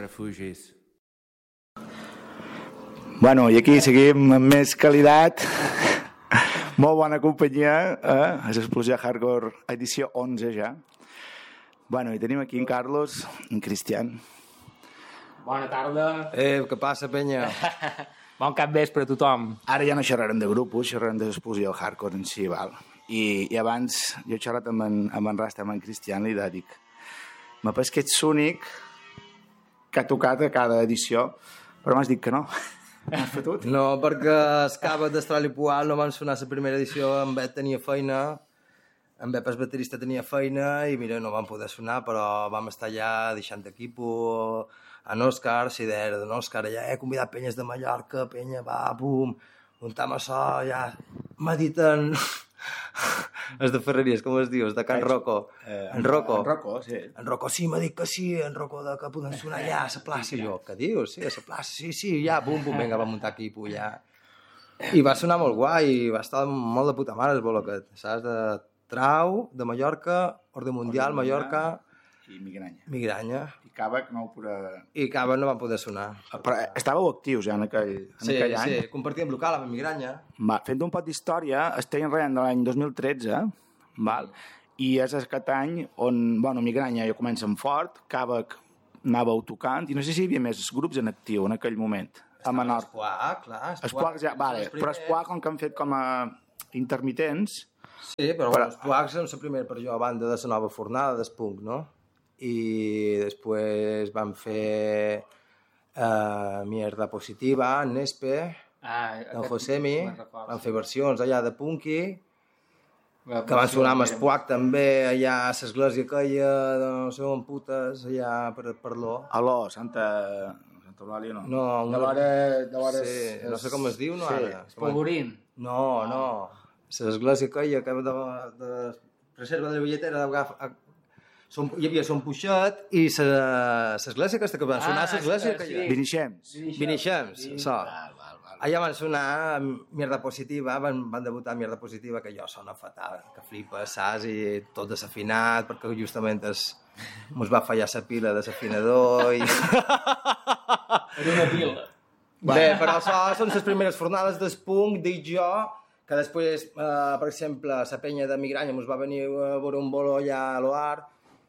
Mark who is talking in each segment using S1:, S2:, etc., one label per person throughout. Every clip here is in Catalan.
S1: refugis.
S2: Bueno, i aquí seguim amb més qualitat. Molt bona companyia, és Explosió Hardcore, edició 11 ja. Bueno, i tenim aquí en Carlos, en Cristian.
S3: Bona tarda.
S4: Què passa, penya?
S3: Bon capvespre a tothom.
S2: Ara ja no xerrarem de grupos, xerrarem de l'Explosió Hardcore en si, val? I abans jo he xerrat amb en Rasta, amb en Cristian, i dic, m'ha pas que ets l'únic que ha tocat a cada edició, però m'has dit que no. M'has fotut?
S4: No, perquè els cabes d'Astral i Pual no van sonar la primera edició, en Bet tenia feina, en Bet el baterista tenia feina, i mira, no van poder sonar, però vam estar allà deixant equipo, en Òscar, Sider, d'en Òscar, allà he convidat penyes de Mallorca, penya, va, bum, muntam a so, ja, m'ha dit en... Els de Ferreries, com es diu? Els de Can Rocco. En Rocco.
S2: En Rocco, sí.
S4: En Rocco, sí, m'ha dit que sí, en Rocco, que podem sonar allà a la plaça. I jo, què dius? Sí, a la plaça, sí, ja, bum, bum, vinga, va muntar equipo, ja. I va sonar molt guai, va estar molt de puta mare el bolo aquest, saps? De Trau, de Mallorca, Orde Mundial, Mallorca...
S2: I Migranya.
S4: Migranya.
S2: I Càbec no ho podia...
S4: I Cava no van poder sonar.
S2: Però estàveu actius ja en aquell any?
S4: Sí, compartíem local amb Migranya.
S2: Va, fent un pot d'història, estem enreant de l'any 2013, val? I és aquest any on, bueno, Migranya ja comença en fort, Càbec anàveu tocant, i no sé si hi havia més grups en actiu en aquell moment, a Menorca.
S4: Espuac, clar.
S2: Espuac ja, vale, però Espuac, com que han fet com a intermitents...
S4: Sí, però bueno, Espuacs és la primera per jo banda de la nova fornada d'Espunk, no? I després vam fer Mierda Positiva, en Nespe, en Josemi, vam fer versions allà de punky, que van sonar amb Espuac també, allà a l'església aquella, de no sé on putes, allà per l'O.
S2: A l'O, Santa Eulàlia, no?
S4: No,
S2: de l'hora...
S4: Sí, no sé com es diu, no, ara?
S3: Polvorín.
S4: No. L'església aquella que de reserva de la billetera hi havia Son Puixet i l'església aquesta que va sonar, l'església aquella. Vinixems, això. Allà van sonar Mierda Positiva, van debutar Mierda Positiva, que jo sona fatal, que flipes, saps, i tot desafinat, perquè justament mos va fallar la pila de l'afinador i...
S3: Era una pila.
S4: Bé, però això són les primeres fornades d'Espunk, dic jo, que després, per exemple, la penya de Migranya mos va venir a veure un bolo allà a l'Oar,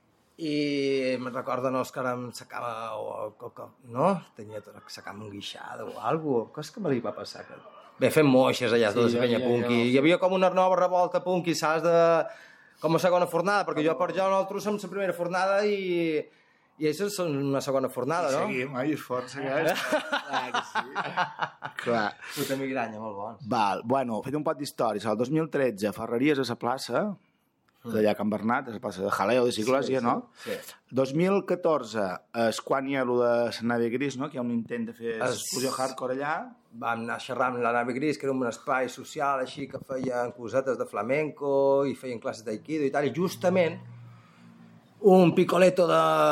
S4: i me'n recordo que em sacava no? Tenia la cama enguixada o alguna cosa. Què és que me li va passar? Bé, fem moixes allà, tota la penya punky. Hi havia com una nova revolta punky, saps, com a segona fornada, perquè jo per jo nosaltres som la primera fornada i ells són una segona fornada, no?
S2: Seguim, és força, Clar que sí. Clar.
S4: Puta Migranya, molt bons.
S2: Val, bueno, fet un pot d'història. El 2013, Ferreries a la plaça, d'allà a Can Bernat, a la plaça de Jaleo de Siglosia, no?
S4: Sí.
S2: 2014 és quan hi ha allò de la nave gris, no? Que hi ha un intent de fer Explosió Hardcore allà.
S4: Vam anar xerrant amb la nave gris, que era un espai social així que feien cosetes de flamenco i feien classes d'aikido i tal, i justament un picoleto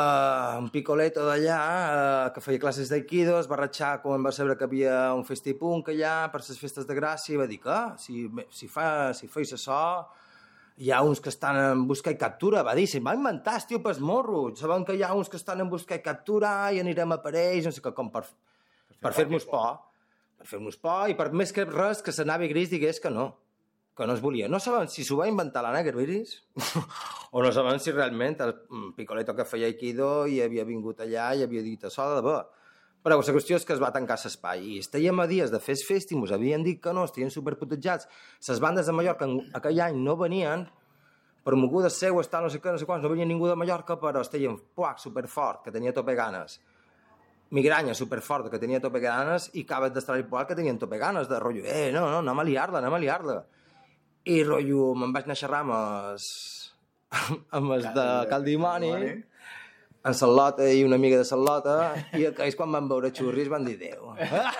S4: d'allà que feia classes d'aikido es va ratxar quan va saber que havia un festipunk allà per les festes de Gràcia i va dir que si feis això hi ha uns que estan en busca i captura, va dir, se'n va inventar, estiu, pels morros, sabem que hi ha uns que estan en busca i captura i anirem a per ells, no sé què, com per fer-nos por, i per més que res que la nave gris digués que no es volia. No sabem si s'ho va inventar la nave gris o no sabem si realment el picoleto que feia Aikido i havia vingut allà i havia dit això de debò. Però la qüestió és que es va tancar l'espai i estàvem a dies de fer el festi, mos havien dit que no, estiguem superputejats. Les bandes de Mallorca aquell any no venien, per mogudes seues, tal, no sé què, no sé quants, no venia ningú de Mallorca, però estàvem Puac superfort, que tenia tope ganes, Migranya superfort, que tenia tope ganes, i Cabet d'Estral i Pual, que tenien tope ganes, de rotllo, no, anem a liar-la. I rotllo, me'n vaig anar a xerrar amb els de Caldimoni, en Salota i una amiga de Salota, i aquells quan van veure xurris van dir Déu.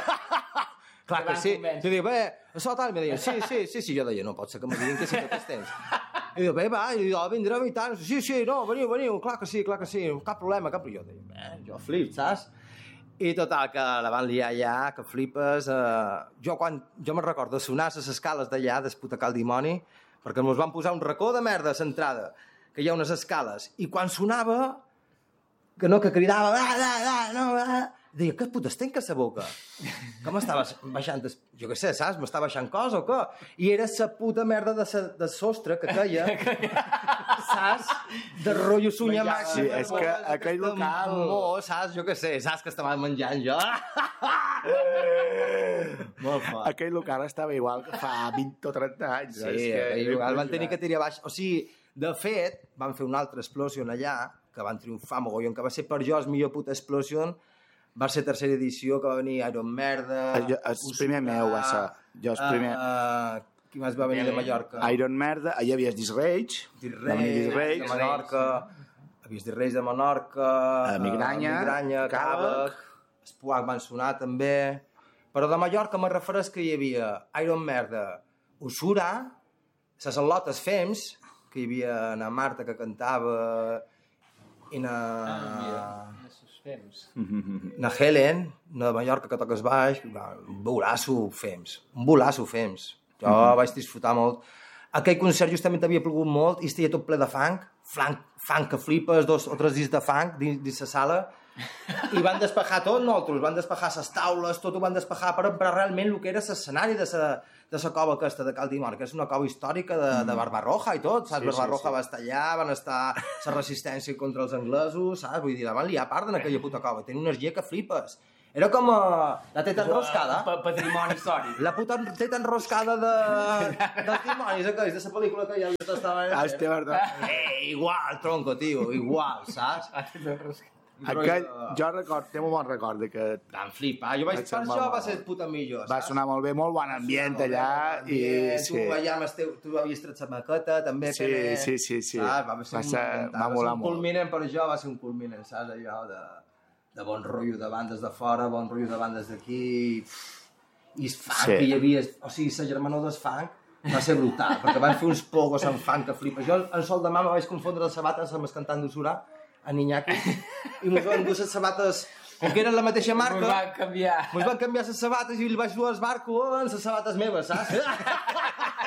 S4: Clar que sí. Jo dic, bé, això tal, i em deien, sí, jo deia, no pot ser que m'ho diguin que sí tot el temps. I diu, bé, va, i diu, vindrem i tant, sí, no, veniu, clar que sí, cap problema. Jo deia, jo flip, saps? I total, que la van liar allà, que flipes. Jo me'n recordo de sonar les escales d'allà, d'Esputa Dimoni, perquè ens van posar un racó de merda a l'entrada, que hi ha unes escales, i quan sonava que cridava, deia, què putes tenc a la boca? Com estaves baixant, jo què sé, saps? M'estava baixant cos o què? I era la puta merda de sostre que queia, saps? De rotllo sunya màxima.
S2: Sí, és que aquell local...
S4: Saps? Jo què sé, saps que estava menjant jo? Molt fort.
S2: Aquell local estava igual que fa 20 o 30 anys.
S4: Sí, aquell local van tenir que tirar baix. O sigui, de fet, van fer una altra explosió allà, que van triomfar mogollon, que va ser per jo el millor puta explosió. Va ser tercera edició, que va venir Iron Merda...
S2: El primer meu va ser. Jo el primer...
S4: Qui més va venir de Mallorca?
S2: Iron Merda, allà havies Disrage.
S4: Disrage, de Menorca. Havies Disrage de Menorca.
S2: Migranya,
S4: Càbec. Espuac van sonar també. Però de Mallorca me refereix que hi havia Iron Merda, Usura, les al·lotes Fems, que hi havia na Marta que cantava i na Helen, na de Mallorca que toques baix, un bolasso Fems. Jo vaig disfrutar molt. Aquell concert justament havia plogut molt i estia tot ple de funk que flipes, 2 o 3 discs de funk dins la sala, i van despejar tot nosaltres, van despejar les taules, tot ho van despejar per realment el que era l'escenari de la cova aquesta de Cal Dimor, que és una cova històrica de Barbarroja i tot, saps? Barbarroja va estar allà, van estar la resistència contra els anglesos, saps? Vull dir, la van liar a part en aquella puta cova, tenia una energia que flipes. Era com la teta enroscada.
S3: Patrimoni històric.
S4: La puta teta enroscada dels dimonis aquells, de la pel·lícula que ja t'estava...
S2: Hòstia, verdad.
S4: Igual, tronco, tio, igual, saps?
S2: Aquell, jo record, té un bon record de que...
S4: Van flipar, jo vaig per això, va ser puta millor, saps?
S2: Va sonar molt bé, molt bon ambient allà, i...
S4: Tu allà tu havies tret la maqueta, també,
S2: sí.
S4: Saps? Va ser un culminant per això, va ser un culminant, saps? Allò de bon rotllo de bandes de fora, bon rotllo de bandes d'aquí, i el funk que hi havia, o sigui, la germanor del funk va ser brutal, perquè van fer uns pogos en funk que flipa. Jo en sol demà me vaig confondre les sabates amb el cantant d'Usura, en Iñaki, i mos van dur les sabates, com que eren la mateixa marca, mos van canviar les sabates i li vaig dur els Marco en les sabates meves, saps?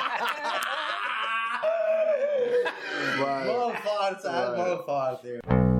S4: Molt fort, saps? Molt fort, tio.